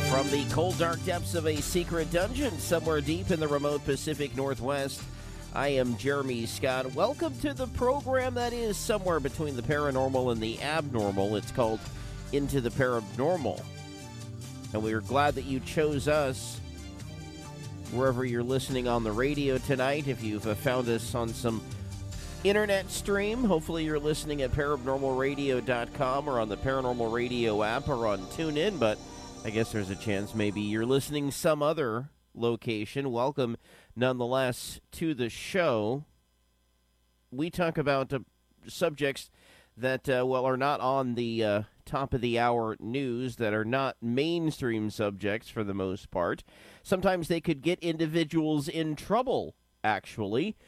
From the cold, dark depths of a secret dungeon somewhere deep in the remote Pacific Northwest, I am Jeremy Scott. Welcome to the program that is somewhere between the paranormal and the abnormal. It's called Into the Paranormal. And we are glad that you chose us wherever you're listening on the radio tonight. If you've found us on some internet stream, hopefully you're listening at paranormalradio.com or on the Paranormal Radio app or on TuneIn, but I guess there's a chance maybe you're listening some other location. Welcome, nonetheless, to the show. We talk about subjects that, are not on the top of the hour news, that are not mainstream subjects for the most part. Sometimes they could get individuals in trouble, actually.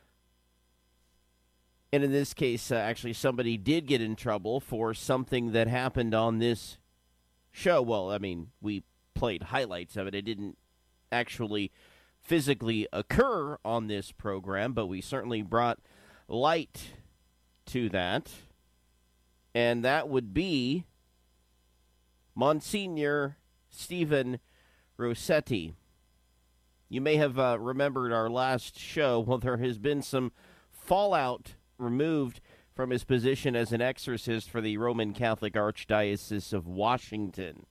And in this case, actually, somebody did get in trouble for something that happened on this show. Well, I mean, we played highlights of it. It didn't actually physically occur on this program, but we certainly brought light to that. And that would be Monsignor Stephen Rossetti. You may have remembered our last show. Well, there has been some fallout removed from his position as an exorcist for the Roman Catholic Archdiocese of Washington.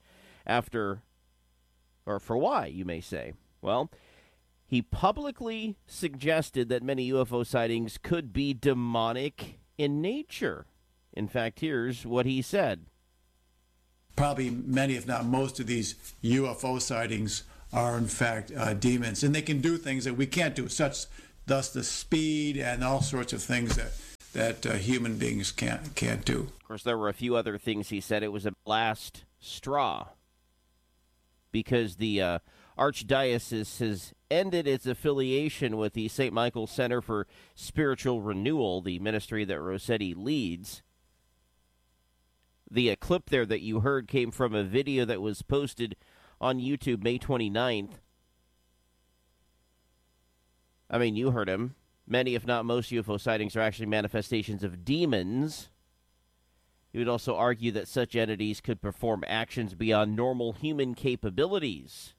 For why, you may say? Well, he publicly suggested that many UFO sightings could be demonic in nature. In fact, here's what he said. Probably many, if not most, of these UFO sightings are, in fact, demons. And they can do things that we can't do, thus the speed and all sorts of things that human beings can't do. Of course, there were a few other things he said. It was a last straw because the Archdiocese has ended its affiliation with the St. Michael Center for Spiritual Renewal, the ministry that Rossetti leads. The clip there that you heard came from a video that was posted on YouTube May 29th. I mean, you heard him. Many, if not most, UFO sightings are actually manifestations of demons. He would also argue that such entities could perform actions beyond normal human capabilities.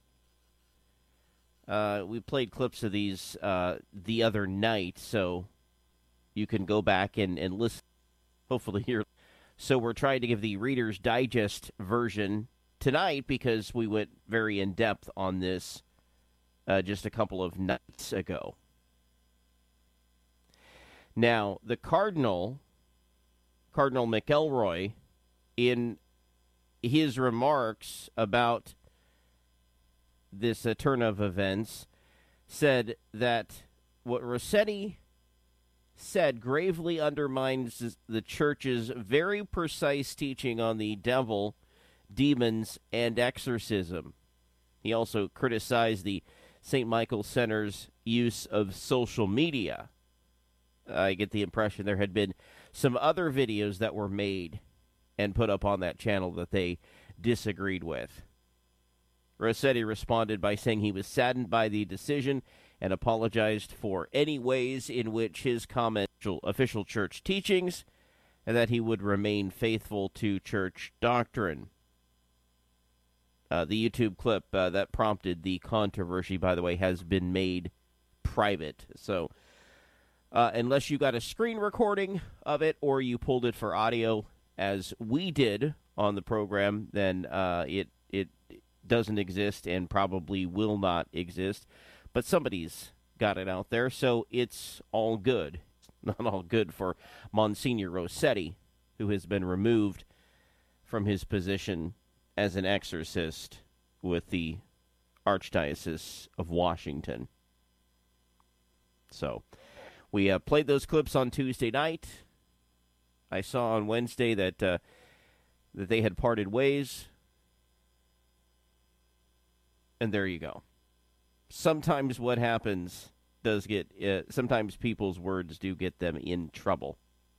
We played clips of these the other night, so you can go back and listen, hopefully hear. So we're trying to give the Reader's Digest version tonight because we went very in-depth on this just a couple of nights ago. Now, the Cardinal McElroy, in his remarks about this turn of events, said that what Rossetti said gravely undermines the Church's very precise teaching on the devil, demons, and exorcism. He also criticized the St. Michael Center's use of social media. I get the impression there had been some other videos that were made and put up on that channel that they disagreed with. Rossetti responded by saying he was saddened by the decision and apologized for any ways in which his comments official church teachings and that he would remain faithful to church doctrine. The YouTube clip that prompted the controversy, by the way, has been made private. So unless you got a screen recording of it or you pulled it for audio, as we did on the program, then it doesn't exist and probably will not exist. But somebody's got it out there, so it's all good. It's not all good for Monsignor Rossetti, who has been removed from his position as an exorcist with the Archdiocese of Washington. So we played those clips on Tuesday night. I saw on Wednesday that they had parted ways. And there you go. Sometimes what happens does get, sometimes people's words do get them in trouble.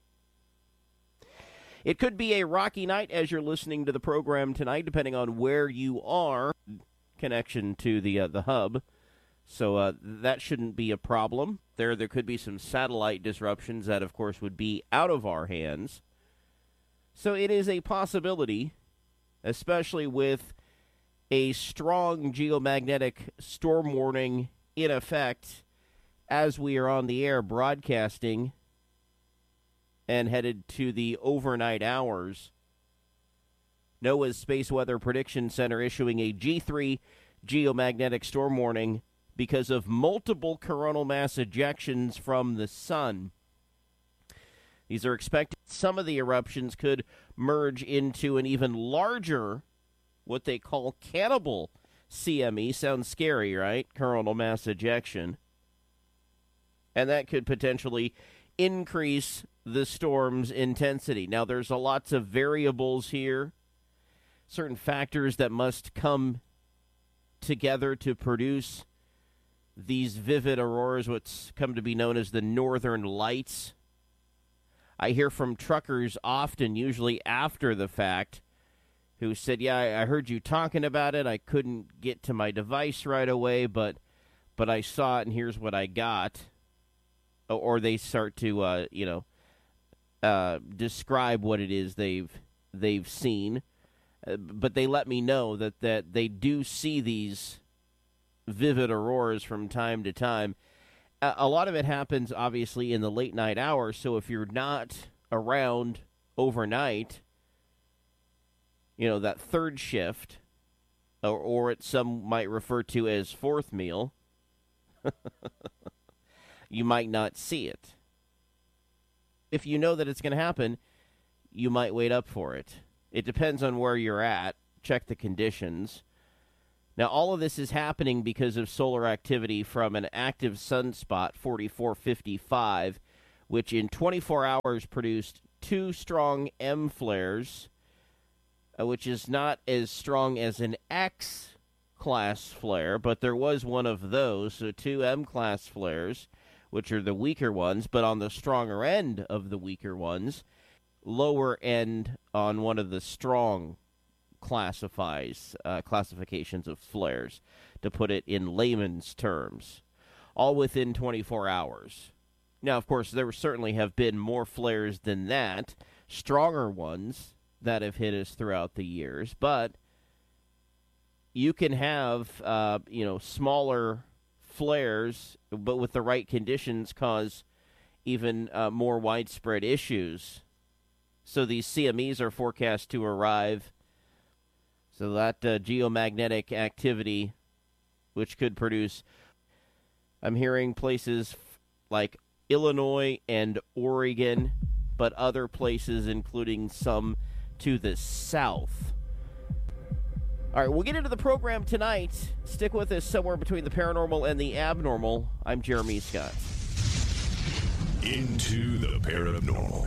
It could be a rocky night as you're listening to the program tonight, depending on where you are, connection to the hub. So that shouldn't be a problem. There could be some satellite disruptions that, of course, would be out of our hands. So it is a possibility, especially with a strong geomagnetic storm warning in effect as we are on the air broadcasting and headed to the overnight hours. NOAA's Space Weather Prediction Center issuing a G3 geomagnetic storm warning because of multiple coronal mass ejections from the sun. These are expected. Some of the eruptions could merge into an even larger, what they call cannibal CME. Sounds scary, right? Coronal mass ejection. And that could potentially increase the storm's intensity. Now, there's lots of variables here, certain factors that must come together to produce these vivid auroras, what's come to be known as the northern lights. I hear from truckers often, usually after the fact, who said, yeah, I heard you talking about it. I couldn't get to my device right away, but I saw it, and here's what I got. Or they start to, describe what it is they've seen. But they let me know that they do see these vivid auroras from time to time. A lot of it happens, obviously, in the late night hours, so if you're not around overnight, that third shift, or what some might refer to as fourth meal, you might not see it. If you know that it's going to happen, you might wait up for it. It depends on where you're at. Check the conditions. Now, all of this is happening because of solar activity from an active sunspot, 4455, which in 24 hours produced 2 strong M flares, which is not as strong as an X-class flare, but there was one of those, so 2 M-class flares, which are the weaker ones, but on the stronger end of the weaker ones, lower end on one of the strong classifications of flares, to put it in layman's terms, all within 24 hours. Now, of course, there certainly have been more flares than that, stronger ones that have hit us throughout the years, but you can have, smaller flares, but with the right conditions, cause even more widespread issues. So these CMEs are forecast to arrive. So that geomagnetic activity, which could produce, I'm hearing places like Illinois and Oregon, but other places, including some to the south. All right, we'll get into the program tonight. Stick with us somewhere between the paranormal and the abnormal. I'm Jeremy Scott. Into the paranormal.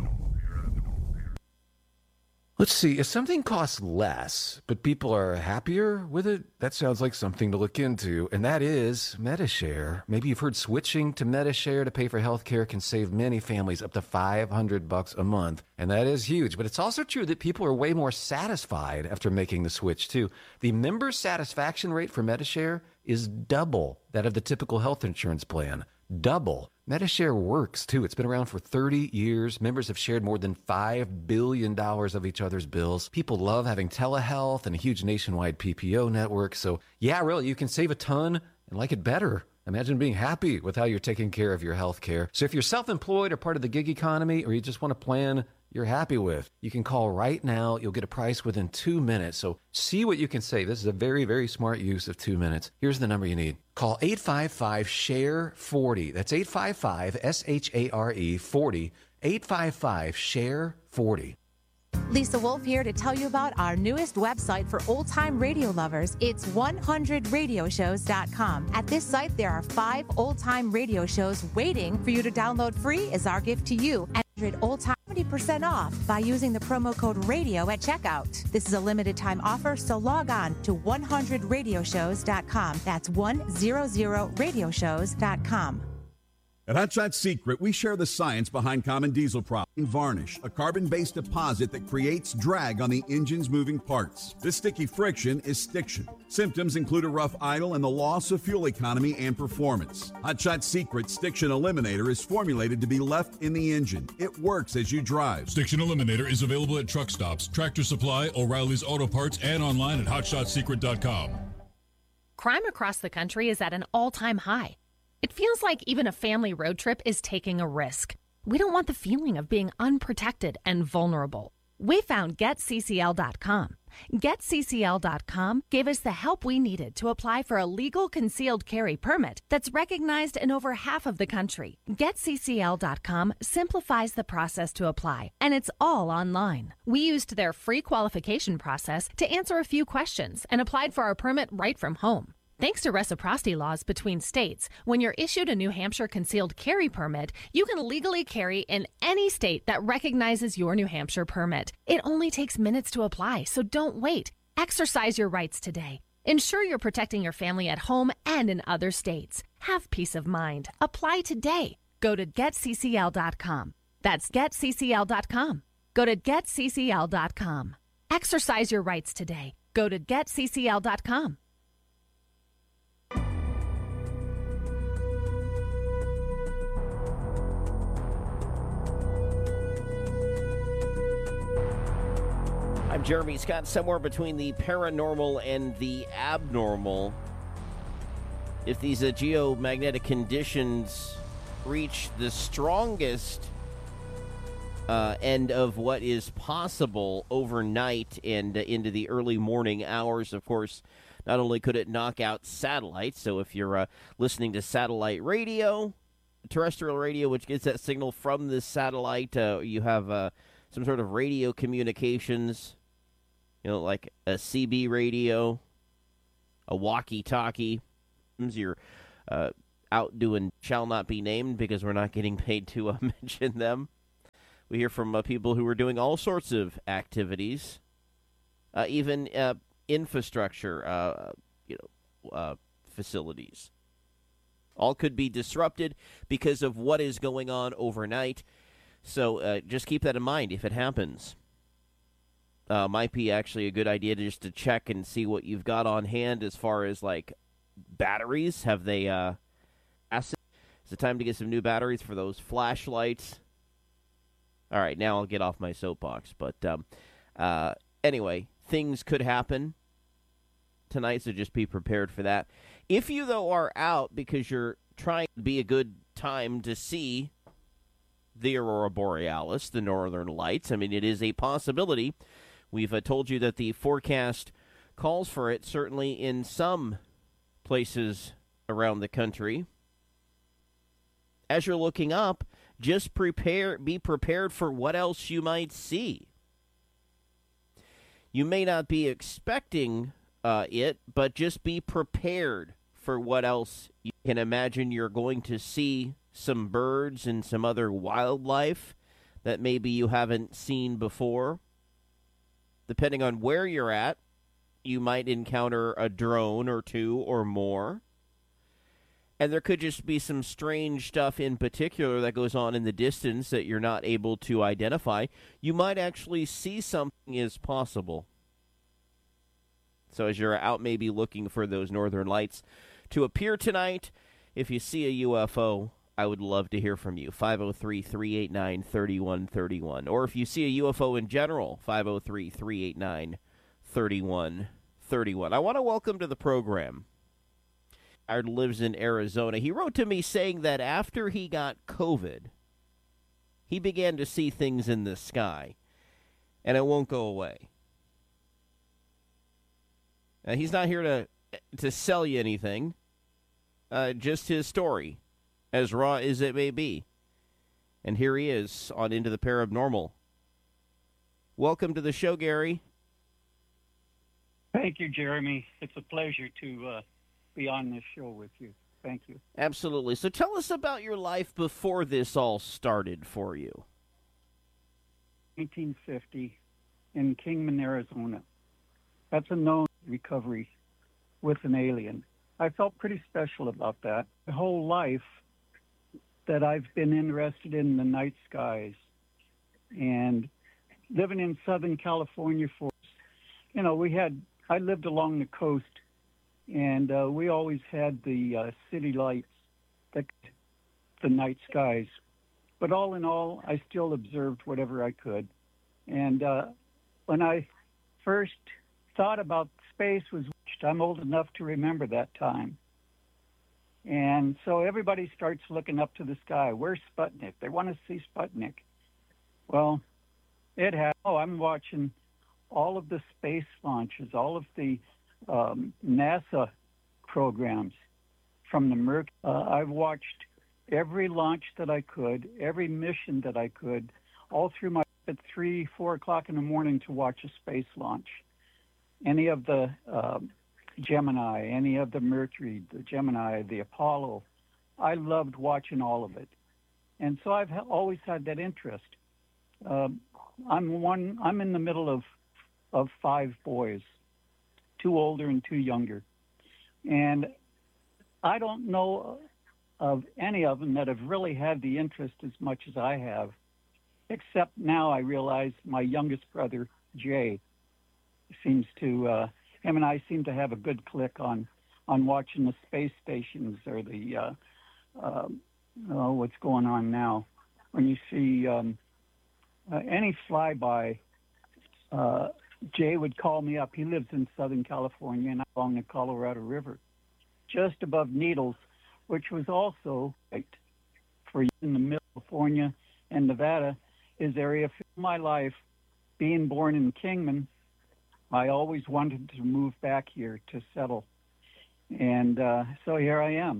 Let's see, if something costs less, but people are happier with it, that sounds like something to look into, and that is Medi-Share. Maybe you've heard switching to Medi-Share to pay for healthcare can save many families up to $500 a month, and that is huge. But it's also true that people are way more satisfied after making the switch, too. The member satisfaction rate for Medi-Share is double that of the typical health insurance plan. Double. Medi-Share works, too. It's been around for 30 years. Members have shared more than $5 billion of each other's bills. People love having telehealth and a huge nationwide PPO network. So, yeah, really, you can save a ton and like it better. Imagine being happy with how you're taking care of your health care. So if you're self-employed or part of the gig economy, or you just want a plan you're happy with, you can call right now. You'll get a price within 2 minutes. So see what you can save. This is a very, very smart use of 2 minutes. Here's the number you need. Call 855-SHARE-40. That's 855-SHARE 40. 855-SHARE-40. Lisa Wolf here to tell you about our newest website for old-time radio lovers. It's 100radioshows.com. At this site, there are 5 old-time radio shows waiting for you to download free as our gift to you. And 100 old-time 70% off by using the promo code RADIO at checkout. This is a limited-time offer, so log on to 100radioshows.com. That's 100radioshows.com. At Hot Shot Secret, we share the science behind common diesel problems. Varnish, a carbon-based deposit that creates drag on the engine's moving parts. This sticky friction is stiction. Symptoms include a rough idle and the loss of fuel economy and performance. Hot Shot Secret Stiction Eliminator is formulated to be left in the engine. It works as you drive. Stiction Eliminator is available at truck stops, Tractor Supply, O'Reilly's Auto Parts, and online at hotshotsecret.com. Crime across the country is at an all-time high. It feels like even a family road trip is taking a risk. We don't want the feeling of being unprotected and vulnerable. We found GetCCL.com. GetCCL.com gave us the help we needed to apply for a legal concealed carry permit that's recognized in over half of the country. GetCCL.com simplifies the process to apply, and it's all online. We used their free qualification process to answer a few questions and applied for our permit right from home. Thanks to reciprocity laws between states, when you're issued a New Hampshire concealed carry permit, you can legally carry in any state that recognizes your New Hampshire permit. It only takes minutes to apply, so don't wait. Exercise your rights today. Ensure you're protecting your family at home and in other states. Have peace of mind. Apply today. Go to GetCCL.com. That's GetCCL.com. Go to GetCCL.com. Exercise your rights today. Go to GetCCL.com. I'm Jeremy Scott, somewhere between the paranormal and the abnormal. If these geomagnetic conditions reach the strongest end of what is possible overnight and into the early morning hours, of course, not only could it knock out satellites, so if you're listening to satellite radio, terrestrial radio, which gets that signal from the satellite, you have some sort of radio communications, like a CB radio, a walkie-talkie. You're out doing shall not be named because we're not getting paid to mention them. We hear from people who are doing all sorts of activities, even infrastructure, facilities. All could be disrupted because of what is going on overnight. So just keep that in mind if it happens. Might be actually a good idea to check and see what you've got on hand as far as, like, batteries. Have they acid? Is it time to get some new batteries for those flashlights? All right, now I'll get off my soapbox. But anyway, things could happen tonight, so just be prepared for that. If you, though, are out because you're trying to be a good time to see the Aurora Borealis, the Northern Lights, I mean, it is a possibility. We've told you that the forecast calls for it, certainly in some places around the country. As you're looking up, just be prepared for what else you might see. You may not be expecting it, but just be prepared for what else you can imagine. You're going to see some birds and some other wildlife that maybe you haven't seen before. Depending on where you're at, you might encounter a drone or two or more. And there could just be some strange stuff in particular that goes on in the distance that you're not able to identify. You might actually see something is possible. So as you're out maybe looking for those northern lights to appear tonight, if you see a UFO, I would love to hear from you. 503-389-3131. Or if you see a UFO in general, 503-389-3131. I want to welcome to the program. Howard lives in Arizona. He wrote to me saying that after he got COVID, he began to see things in the sky, and it won't go away. He's not here to sell you anything, just his story, as raw as it may be. And here he is on Into the Paranormal. Welcome to the show, Gary. Thank you, Jeremy. It's a pleasure to be on this show with you. Thank you. Absolutely. So tell us about your life before this all started for you. 1950 in Kingman, Arizona. That's a known recovery with an alien. I felt pretty special about that. My whole life, that I've been interested in the night skies. And living in Southern California I lived along the coast, and we always had the city lights, the night skies. But all in all, I still observed whatever I could. And when I first thought about space I'm old enough to remember that time. And so everybody starts looking up to the sky. Where's Sputnik? They want to see Sputnik. Well, I'm watching all of the space launches, all of the NASA programs from the Mercury. I've watched every launch that I could, every mission that I could, all through my at 3, 4 o'clock in the morning to watch a space launch. Any of the Gemini, any of the Mercury, the Gemini, the Apollo. I loved watching all of it. And so I've always had that interest. I'm in the middle of 5 boys, 2 older and 2 younger. And I don't know of any of them that have really had the interest as much as I have, except now I realize my youngest brother, Jay, him and I seem to have a good click on watching the space stations or the, what's going on now. When you see any flyby, Jay would call me up. He lives in Southern California and along the Colorado River, just above Needles, which was also for in the middle of California and Nevada, his area. For my life, being born in Kingman, I always wanted to move back here to settle. And so here I am.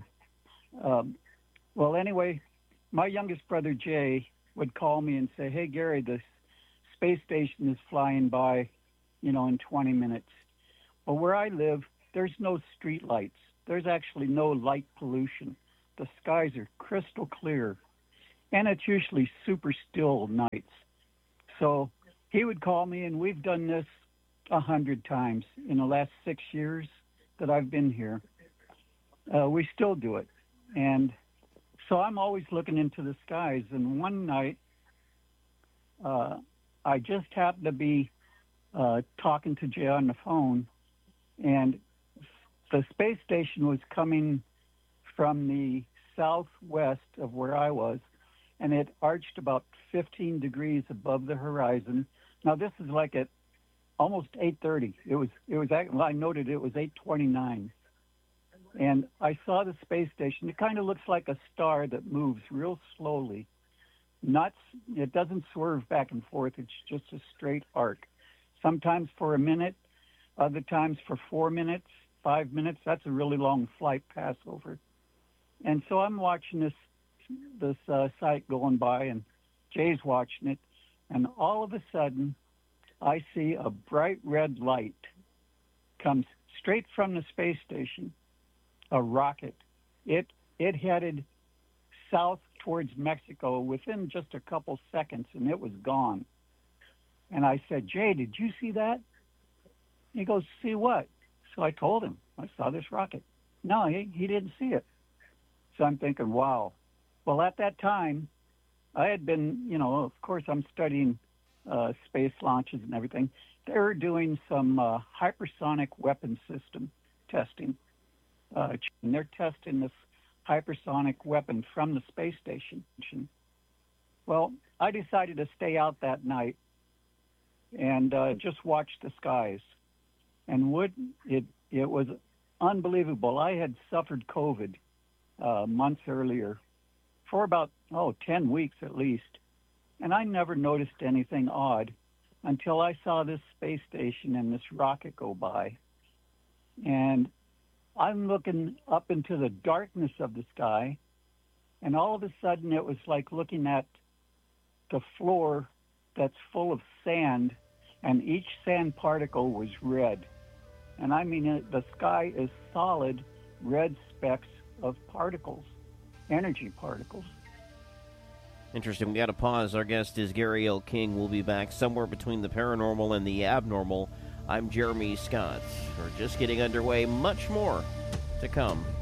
Well, anyway, my youngest brother, Jay, would call me and say, hey, Gary, the space station is flying by, in 20 minutes. Well, where I live, there's no street lights. There's actually no light pollution. The skies are crystal clear, and it's usually super still nights. So he would call me, and we've done this 100 times in the last 6 years that I've been here. We still do it. And so I'm always looking into the skies. And one night, I just happened to be talking to Jay on the phone, and the space station was coming from the southwest of where I was, and it arched about 15 degrees above the horizon. Now, this is like at almost 8:30. I noted it was 8:29. And I saw the space station. It kind of looks like a star that moves real slowly. It doesn't swerve back and forth. It's just a straight arc. Sometimes for a minute, other times for 4 minutes, 5 minutes. That's a really long flight passover. And so I'm watching this site going by, and Jay's watching it. And all of a sudden, I see a bright red light comes straight from the space station, a rocket. It headed south towards Mexico within just a couple seconds, and it was gone. And I said, Jay, did you see that? He goes, see what? So I told him, I saw this rocket. No, he didn't see it. So I'm thinking, wow. Well, at that time, I had been, of course, I'm studying space launches and everything. They were doing some hypersonic weapon system testing. And they're testing this hypersonic weapon from the space station. Well, I decided to stay out that night and just watch the skies. And it was unbelievable. I had suffered COVID months earlier for about, 10 weeks at least. And I never noticed anything odd until I saw this space station and this rocket go by. And I'm looking up into the darkness of the sky, and all of a sudden it was like looking at the floor that's full of sand, and each sand particle was red. And I mean, the sky is solid red specks of particles, energy particles. Interesting. We got to pause. Our guest is Gary L. King. We'll be back somewhere between the paranormal and the abnormal. I'm Jeremy Scott. We're just getting underway. Much more to come.